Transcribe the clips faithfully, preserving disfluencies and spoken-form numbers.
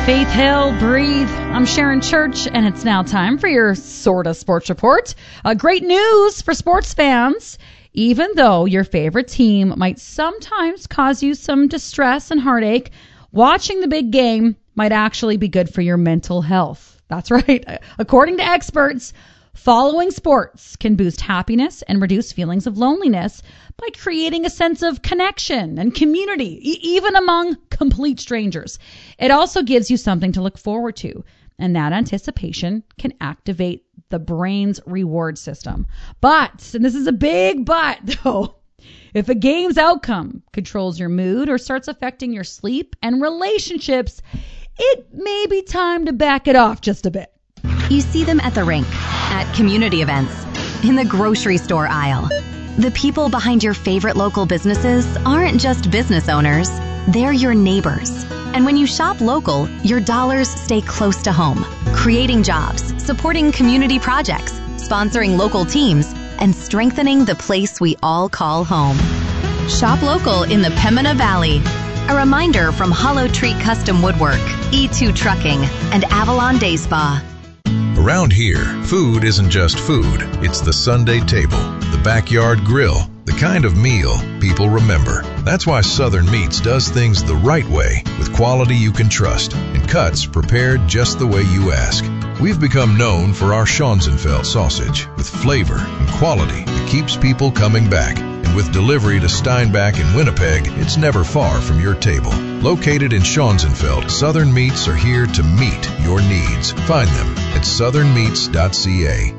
Faith Hill, Breathe. I'm Sharon Church, and it's now time for your Sorta Sports Report. Uh, great news for sports fans. Even though your favorite team might sometimes cause you some distress and heartache, watching the big game might actually be good for your mental health. That's right. According to experts, following sports can boost happiness and reduce feelings of loneliness by creating a sense of connection and community, e- even among complete strangers. It also gives you something to look forward to, and that anticipation can activate the brain's reward system. But, and this is a big but though, if a game's outcome controls your mood or starts affecting your sleep and relationships, it may be time to back it off just a bit. You see them at the rink, at community events, in the grocery store aisle. The people behind your favorite local businesses aren't just business owners, they're your neighbors. And when you shop local, your dollars stay close to home, creating jobs, supporting community projects, sponsoring local teams, and strengthening the place we all call home. Shop local in the Pembina Valley. A reminder from Hollow Tree Custom Woodwork, E two Trucking, and Avalon Day Spa. Around here, food isn't just food. It's the Sunday table, the backyard grill, the kind of meal people remember. That's why Southern Meats does things the right way, with quality you can trust, and cuts prepared just the way you ask. We've become known for our Schonzenfeld sausage, with flavor and quality that keeps people coming back. And with delivery to Steinbach and Winnipeg, it's never far from your table. Located in Schonzenfeld, Southern Meats are here to meet your needs. Find them at southern meats dot c a.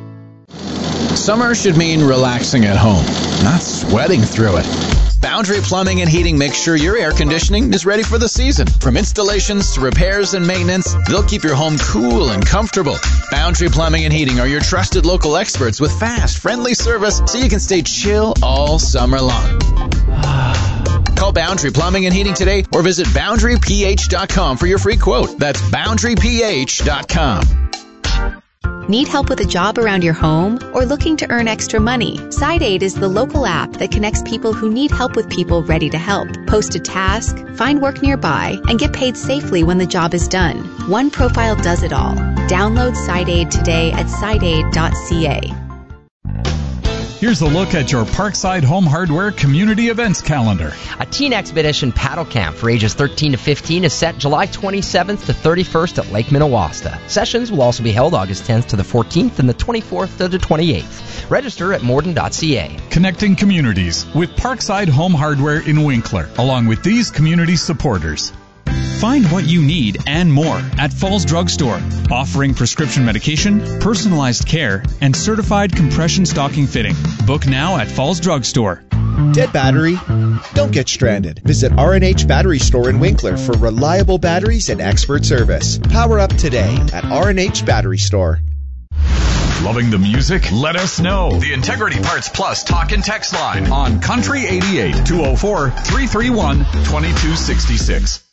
Summer should mean relaxing at home, not sweating through it. Boundary Plumbing and Heating makes sure your air conditioning is ready for the season. From installations to repairs and maintenance, they'll keep your home cool and comfortable. Boundary Plumbing and Heating are your trusted local experts with fast, friendly service so you can stay chill all summer long. Call Boundary Plumbing and Heating today or visit boundary p h dot com for your free quote. That's boundary p h dot com. Need help with a job around your home or looking to earn extra money? SideAid is the local app that connects people who need help with people ready to help. Post a task, find work nearby, and get paid safely when the job is done. One profile does it all. Download SideAid today at side aid dot c a. Here's a look at your Parkside Home Hardware Community Events calendar. A Teen Expedition Paddle Camp for ages thirteen to fifteen is set July twenty-seventh to thirty-first at Lake Minnewaska. Sessions will also be held August tenth to the fourteenth and the twenty-fourth to the twenty-eighth. Register at morden dot c a. Connecting communities with Parkside Home Hardware in Winkler, along with these community supporters. Find what you need and more at Falls Drug Store, offering prescription medication, personalized care, and certified compression stocking fitting. Book now at Falls Drug Store. Dead battery? Don't get stranded. Visit R and H Battery Store in Winkler for reliable batteries and expert service. Power up today at R and H Battery Store. Loving the music? Let us know. The Integrity Parts Plus talk and text line on Country eighty-eight, two oh four, three three one, two two six six.